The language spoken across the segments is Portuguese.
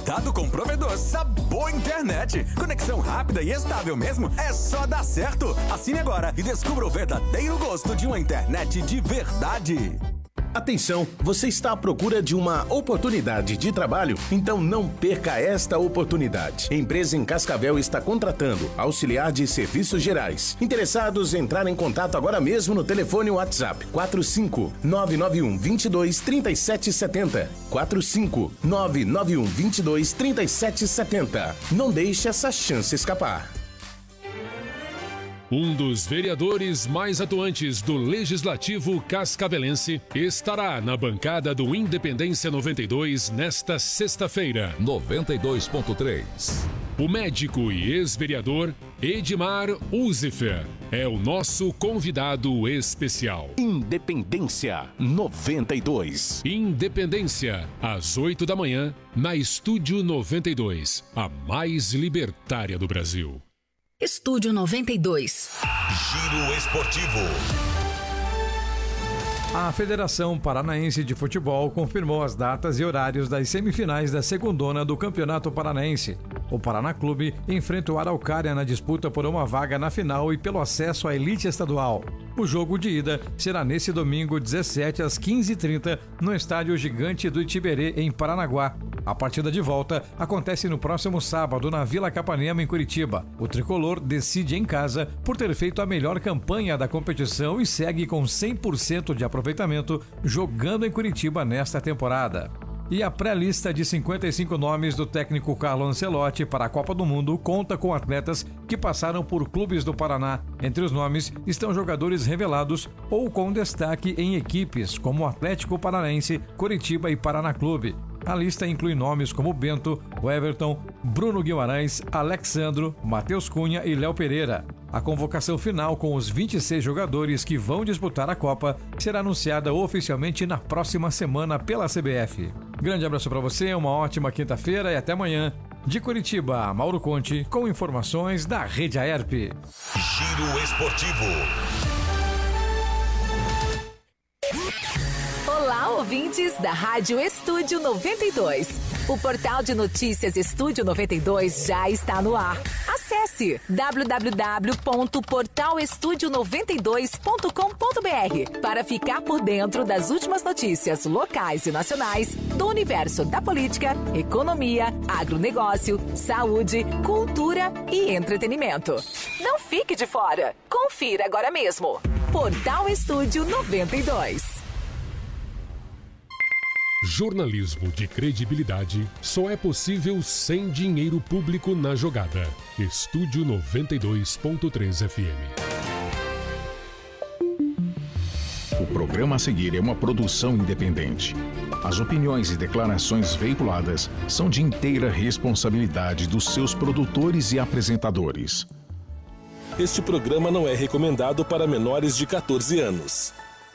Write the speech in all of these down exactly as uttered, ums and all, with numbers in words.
Conectado com o provedor Sabor Internet. Conexão rápida e estável mesmo, é só dar certo. Assine agora e descubra o verdadeiro gosto de uma internet de verdade. Atenção, você está à procura de uma oportunidade de trabalho? Então não perca esta oportunidade. A empresa em Cascavel está contratando auxiliar de serviços gerais. Interessados, entrar em contato agora mesmo no telefone WhatsApp quatro cinco nove nove um dois dois três sete sete zero. quatro cinco nove nove um dois dois três sete sete zero. Não deixe essa chance escapar. Um dos vereadores mais atuantes do Legislativo cascavelense estará na bancada do Independência noventa e dois nesta sexta-feira. noventa e dois ponto três. O médico e ex-vereador Edmar Uzifer é o nosso convidado especial. Independência noventa e dois. Independência, às oito da manhã, na Estúdio noventa e dois, a mais libertária do Brasil. Estúdio noventa e dois. Giro Esportivo. A Federação Paranaense de Futebol confirmou as datas e horários das semifinais da segundona do Campeonato Paranaense. O Paraná Clube enfrenta o Araucária na disputa por uma vaga na final e pelo acesso à elite estadual. O jogo de ida será nesse domingo, dezessete às quinze e trinta, no Estádio Gigante do Itiberê, em Paranaguá. A partida de volta acontece no próximo sábado na Vila Capanema, em Curitiba. O tricolor decide em casa por ter feito a melhor campanha da competição e segue com cem por cento de aproveitamento jogando em Curitiba nesta temporada. E a pré-lista de cinquenta e cinco nomes do técnico Carlo Ancelotti para a Copa do Mundo conta com atletas que passaram por clubes do Paraná. Entre os nomes estão jogadores revelados ou com destaque em equipes como Atlético Paranaense, Curitiba e Paraná Clube. A lista inclui nomes como Bento, Everton, Bruno Guimarães, Alexandro, Matheus Cunha e Léo Pereira. A convocação final com os vinte e seis jogadores que vão disputar a Copa será anunciada oficialmente na próxima semana pela C B F. Grande abraço para você, uma ótima quinta-feira e até amanhã. De Curitiba, Mauro Conte, com informações da Rede Aerp. Giro Esportivo. Olá, ouvintes da Rádio Estúdio noventa e dois. O portal de notícias Estúdio noventa e dois já está no ar. Acesse w w w ponto portal estúdio noventa e dois ponto com ponto b r para ficar por dentro das últimas notícias locais e nacionais do universo da política, economia, agronegócio, saúde, cultura e entretenimento. Não fique de fora. Confira agora mesmo. Portal Estúdio noventa e dois. Jornalismo de credibilidade só é possível sem dinheiro público na jogada. Estúdio noventa e dois ponto três F M. O programa a seguir é uma produção independente. As opiniões e declarações veiculadas são de inteira responsabilidade dos seus produtores e apresentadores. Este programa não é recomendado para menores de catorze anos.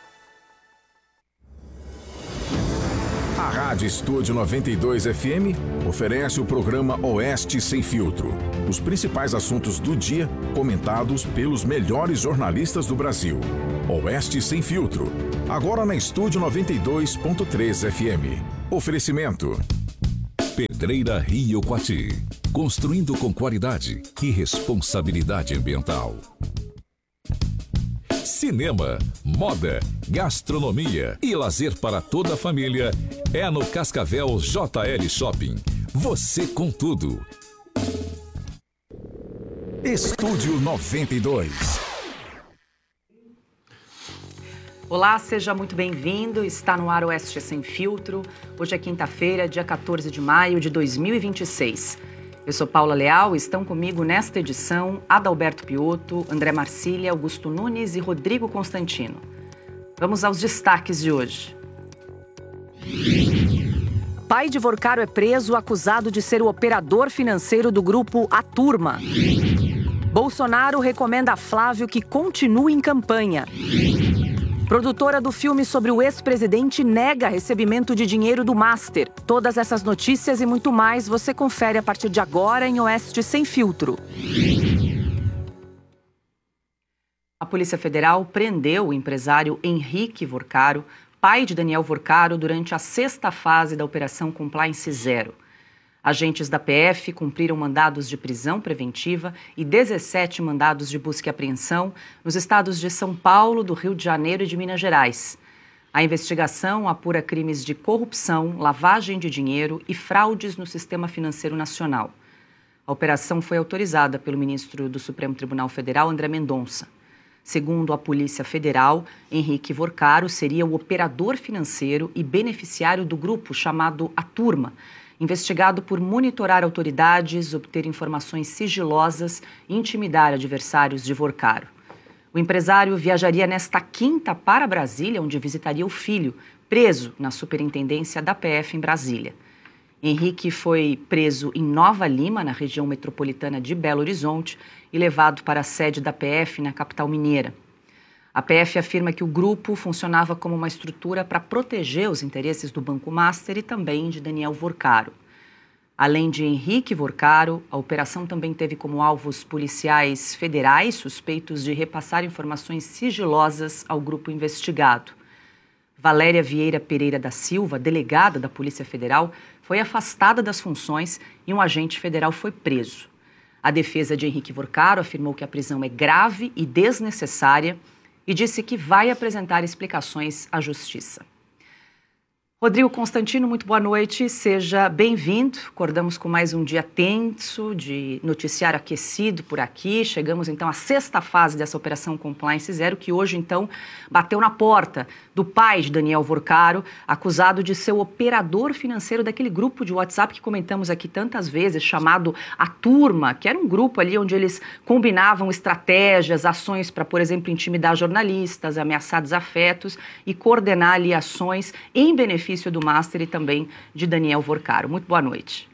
A Rádio Estúdio noventa e dois F M oferece o programa Oeste Sem Filtro. Os principais assuntos do dia comentados pelos melhores jornalistas do Brasil. Oeste Sem Filtro. Agora na Estúdio noventa e dois ponto três F M. Oferecimento. Pedreira Rio Quati. Construindo com qualidade e responsabilidade ambiental. Cinema, moda, gastronomia e lazer para toda a família é no Cascavel J L Shopping. Você com tudo. Estúdio noventa e dois. Olá, seja muito bem-vindo. Está no ar o Oeste Sem Filtro. Hoje é quinta-feira, dia quatorze de maio de dois mil e vinte e seis. Eu sou Paula Leal e estão comigo nesta edição Adalberto Piotto, André Marcília, Augusto Nunes e Rodrigo Constantino. Vamos aos destaques de hoje. Pai de Vorcaro é preso acusado de ser o operador financeiro do grupo A Turma. Bolsonaro recomenda a Flávio que continue em campanha. Produtora do filme sobre o ex-presidente nega recebimento de dinheiro do Master. Todas essas notícias e muito mais você confere a partir de agora em Oeste Sem Filtro. A Polícia Federal prendeu o empresário Henrique Vorcaro, pai de Daniel Vorcaro, durante a sexta fase da Operação Compliance Zero. Agentes da P F cumpriram mandados de prisão preventiva e dezessete mandados de busca e apreensão nos estados de São Paulo, do Rio de Janeiro e de Minas Gerais. A investigação apura crimes de corrupção, lavagem de dinheiro e fraudes no sistema financeiro nacional. A operação foi autorizada pelo ministro do Supremo Tribunal Federal, André Mendonça. Segundo a Polícia Federal, Henrique Vorcaro seria o operador financeiro e beneficiário do grupo chamado A Turma, investigado por monitorar autoridades, obter informações sigilosas e intimidar adversários de Vorcaro. O empresário viajaria nesta quinta para Brasília, onde visitaria o filho, preso na superintendência da P F em Brasília. Henrique foi preso em Nova Lima, na região metropolitana de Belo Horizonte, e levado para a sede da P F na capital mineira. A P F afirma que o grupo funcionava como uma estrutura para proteger os interesses do Banco Master e também de Daniel Vorcaro. Além de Henrique Vorcaro, a operação também teve como alvos policiais federais suspeitos de repassar informações sigilosas ao grupo investigado. Valéria Vieira Pereira da Silva, delegada da Polícia Federal, foi afastada das funções e um agente federal foi preso. A defesa de Henrique Vorcaro afirmou que a prisão é grave e desnecessária e disse que vai apresentar explicações à Justiça. Rodrigo Constantino, muito boa noite, seja bem-vindo. Acordamos com mais um dia tenso, de noticiário aquecido por aqui. Chegamos, então, à sexta fase dessa Operação Compliance Zero, que hoje, então, bateu na porta do pai de Daniel Vorcaro, acusado de ser o operador financeiro daquele grupo de WhatsApp que comentamos aqui tantas vezes, chamado A Turma, que era um grupo ali onde eles combinavam estratégias, ações para, por exemplo, intimidar jornalistas, ameaçar desafetos e coordenar ali ações em benefício do Master e também de Daniel Vorcaro. Muito boa noite.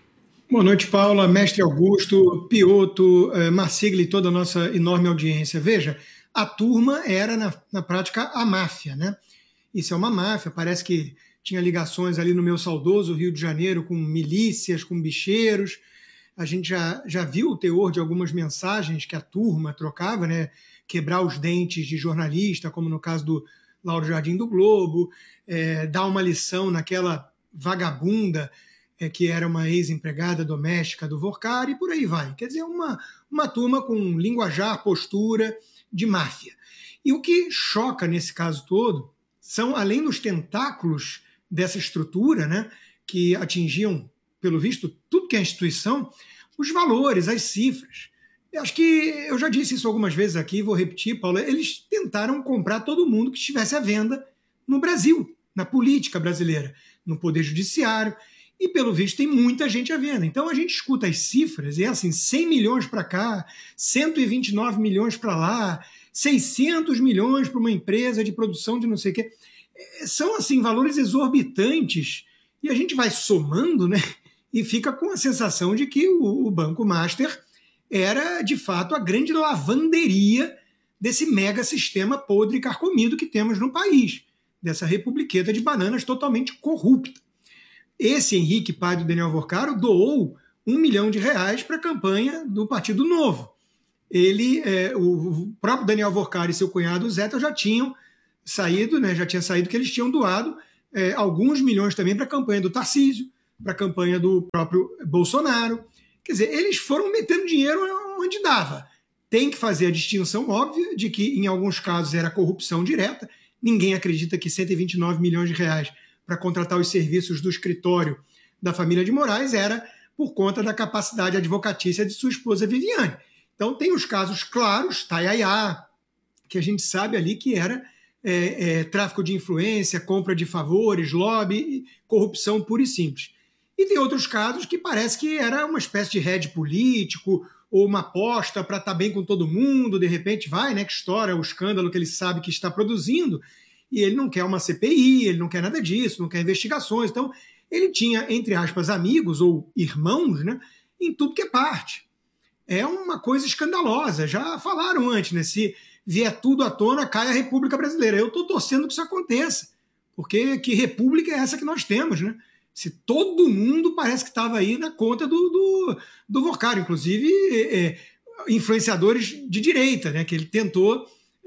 Boa noite, Paula, mestre Augusto, Pioto, Marsigli e toda a nossa enorme audiência. Veja, a turma era, na, na prática, a máfia, né? Isso é uma máfia, parece que tinha ligações ali no meu saudoso Rio de Janeiro com milícias, com bicheiros. A gente já, já viu o teor de algumas mensagens que a turma trocava, né? Quebrar os dentes de jornalista, como no caso do Lauro Jardim do Globo, é, dar uma lição naquela vagabunda é, que era uma ex-empregada doméstica do Vorcaro e por aí vai. Quer dizer, uma, uma turma com linguajar, postura de máfia. E o que choca nesse caso todo são, além dos tentáculos dessa estrutura, né, que atingiam, pelo visto, tudo que é instituição, os valores, as cifras. Eu acho que eu já disse isso algumas vezes aqui, vou repetir, Paulo, eles tentaram comprar todo mundo que estivesse à venda no Brasil, na política brasileira, no Poder Judiciário, e pelo visto tem muita gente à venda. Então a gente escuta as cifras, e é assim, cem milhões para cá, cento e vinte e nove milhões para lá, seiscentos milhões para uma empresa de produção de não sei o quê. São assim valores exorbitantes, e a gente vai somando, né, e fica com a sensação de que o, o Banco Master era, de fato, a grande lavanderia desse mega sistema podre e carcomido que temos no país, dessa republiqueta de bananas totalmente corrupta. Esse Henrique, pai do Daniel Vorcaro, doou um milhão de reais para a campanha do Partido Novo. Ele, é, o próprio Daniel Vorcaro e seu cunhado Zeta já tinham saído, né, já tinha saído que eles tinham doado é, alguns milhões também para a campanha do Tarcísio, para a campanha do próprio Bolsonaro. Quer dizer, eles foram metendo dinheiro onde dava. Tem que fazer a distinção óbvia de que, em alguns casos, era corrupção direta. Ninguém acredita que cento e vinte e nove milhões de reais para contratar os serviços do escritório da família de Moraes era por conta da capacidade advocatícia de sua esposa Viviane. Então, tem os casos claros, Tayayá, que a gente sabe ali que era é, é, tráfico de influência, compra de favores, lobby, corrupção pura e simples. E tem outros casos que parece que era uma espécie de head político ou uma aposta para estar bem com todo mundo, de repente vai, né, que estoura o escândalo que ele sabe que está produzindo, e ele não quer uma C P I, ele não quer nada disso, não quer investigações. Então, ele tinha, entre aspas, amigos ou irmãos, né, em tudo que é parte. É uma coisa escandalosa. Já falaram antes, né, se vier tudo à tona, cai a República Brasileira. Eu estou torcendo que isso aconteça, porque que república é essa que nós temos, né? Se todo mundo parece que estava aí na conta do, do, do Vorcaro, inclusive é, influenciadores de direita, né, que ele tentou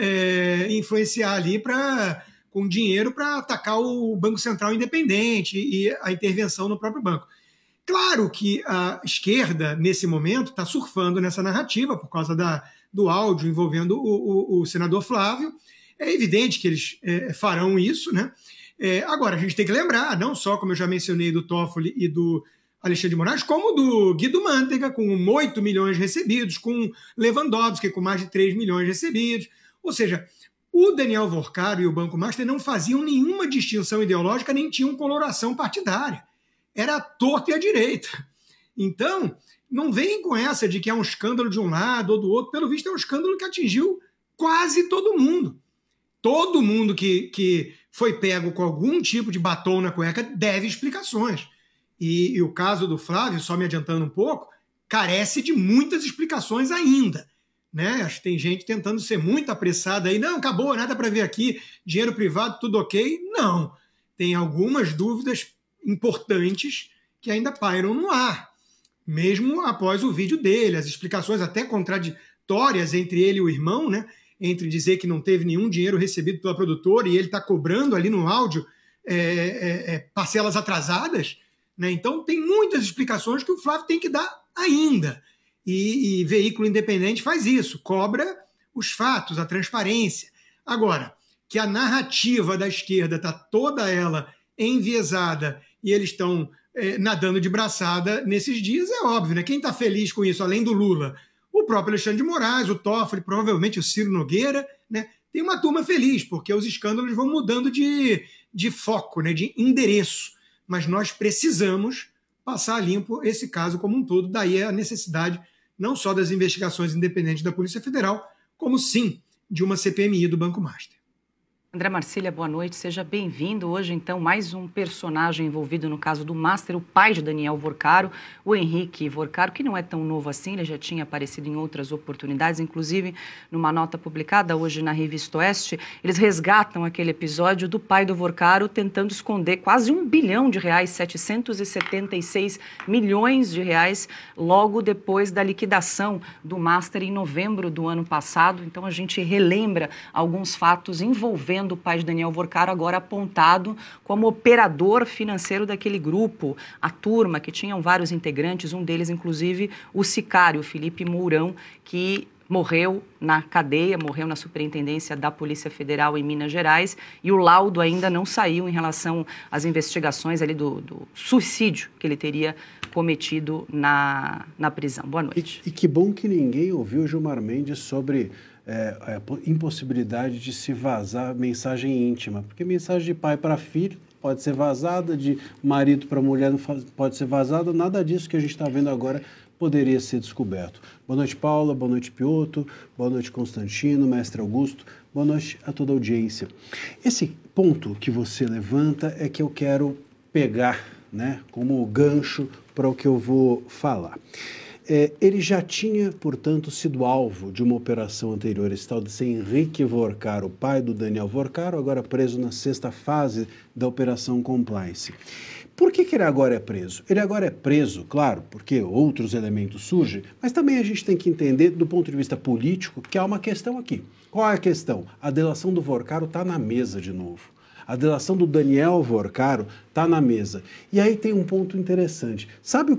é, influenciar ali pra, com dinheiro para atacar o Banco Central independente e a intervenção no próprio banco. Claro que a esquerda, nesse momento, está surfando nessa narrativa por causa da, do áudio envolvendo o, o, o senador Flávio. É evidente que eles é, farão isso, né? É, agora, a gente tem que lembrar, não só, como eu já mencionei, do Toffoli e do Alexandre de Moraes, como do Guido Mantega, com oito milhões recebidos, com Lewandowski, com mais de três milhões recebidos. Ou seja, o Daniel Vorcaro e o Banco Master não faziam nenhuma distinção ideológica, nem tinham coloração partidária. Era a torta e a direita. Então, não vem com essa de que é um escândalo de um lado ou do outro. Pelo visto, é um escândalo que atingiu quase todo mundo. Todo mundo que, que foi pego com algum tipo de batom na cueca deve explicações. E, e o caso do Flávio, só me adiantando um pouco, carece de muitas explicações ainda. Né? Acho que tem gente tentando ser muito apressada aí. Não, acabou, nada para ver aqui, dinheiro privado, tudo ok. Não. Tem algumas dúvidas importantes que ainda pairam no ar, mesmo após o vídeo dele, as explicações até contraditórias entre ele e o irmão, né? Entre dizer que não teve nenhum dinheiro recebido pela produtora e ele está cobrando ali no áudio é, é, é, parcelas atrasadas, né? Então tem muitas explicações que o Flávio tem que dar ainda, e, e veículo independente faz isso, cobra os fatos, a transparência. Agora, que a narrativa da esquerda está toda ela enviesada e eles estão é, nadando de braçada nesses dias, é óbvio, né? Quem está feliz com isso, além do Lula? O próprio Alexandre de Moraes, o Toffoli, provavelmente o Ciro Nogueira, né? Tem uma turma feliz, porque os escândalos vão mudando de, de foco, né? De endereço. Mas nós precisamos passar a limpo esse caso como um todo, daí a necessidade não só das investigações independentes da Polícia Federal, como sim de uma C P M I do Banco Master. André Marcília, boa noite, seja bem-vindo. Hoje, então, mais um personagem envolvido no caso do Master, o pai de Daniel Vorcaro, o Henrique Vorcaro, que não é tão novo assim, ele já tinha aparecido em outras oportunidades, inclusive numa nota publicada hoje na Revista Oeste, eles resgatam aquele episódio do pai do Vorcaro tentando esconder quase um bilhão de reais, setecentos e setenta e seis milhões de reais, logo depois da liquidação do Master em novembro do ano passado. Então, a gente relembra alguns fatos envolvendo o pai de Daniel Vorcaro, agora apontado como operador financeiro daquele grupo, a turma, que tinham vários integrantes, um deles, inclusive, o sicário, Felipe Mourão, que morreu na cadeia, morreu na superintendência da Polícia Federal em Minas Gerais, e o laudo ainda não saiu em relação às investigações ali do, do suicídio que ele teria cometido na, na prisão. Boa noite. E, e que bom que ninguém ouviu Gilmar Mendes sobre É, a impossibilidade de se vazar mensagem íntima, porque mensagem de pai para filho pode ser vazada, de marido para mulher não pode ser vazada, nada disso que a gente está vendo agora poderia ser descoberto. Boa noite, Paula, boa noite, Piotto, boa noite, Constantino, mestre Augusto, boa noite a toda a audiência. Esse ponto que você levanta é que eu quero pegar, né, como gancho para o que eu vou falar. É, ele já tinha, portanto, sido alvo de uma operação anterior, esse tal de ser Henrique Vorcaro, o pai do Daniel Vorcaro, agora preso na sexta fase da Operação Compliance. Por que que ele agora é preso? Ele agora é preso, claro, porque outros elementos surgem, mas também a gente tem que entender, do ponto de vista político, que há uma questão aqui. Qual é a questão? A delação do Vorcaro está na mesa de novo. A delação do Daniel Vorcaro está na mesa. E aí tem um ponto interessante. Sabe